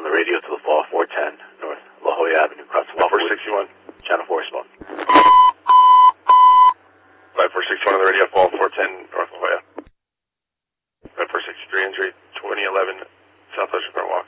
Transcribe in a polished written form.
the radio to the fall 410 North La Jolla Avenue, Cotswold. 5461. Channel 4 response. 5461 on the radio, fall 410 North La Jolla. 5463 Entry, 2011 Southwestern Walk.